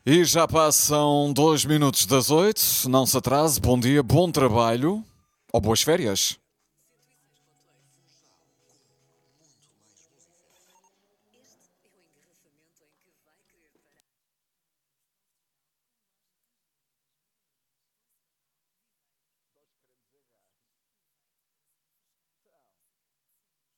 E já passam 2 minutos das 8. Não se atrase. Bom dia, bom trabalho ou boas férias.